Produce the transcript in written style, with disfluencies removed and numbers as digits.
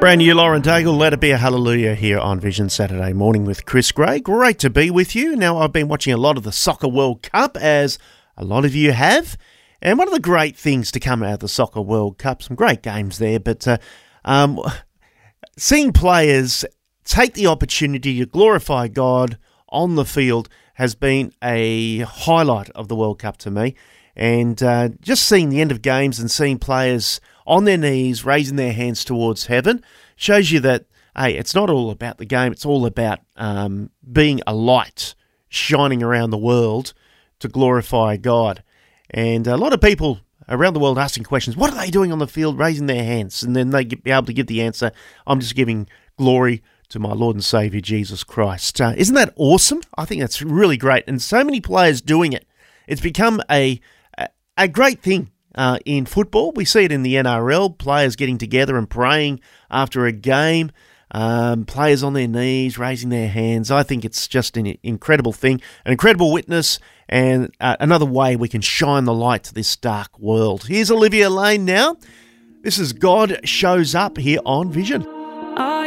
Brand new Lauren Daigle, Let It Be a Hallelujah here on Vision Saturday morning with Chris Gray. Great to be with you. Now, I've been watching a lot of the Soccer World Cup, as a lot of you have. And one of the great things to come out of the Soccer World Cup, some great games there, but seeing players take the opportunity to glorify God on the field has been a highlight of the World Cup to me. And just seeing the end of games and seeing players on their knees, raising their hands towards heaven, shows you that, hey, it's not all about the game. It's all about being a light shining around the world to glorify God. And a lot of people around the world asking questions, what are they doing on the field, raising their hands? And then they be able to give the answer, I'm just giving glory to my Lord and Saviour, Jesus Christ. Isn't that awesome? I think that's really great. And so many players doing it. It's become a great thing. In football, we see it in the NRL, players getting together and praying after a game, players on their knees, raising their hands. I think it's just an incredible thing, an incredible witness, and another way we can shine the light to this dark world. Here's Olivia Lane now. This is God Shows Up here on Vision.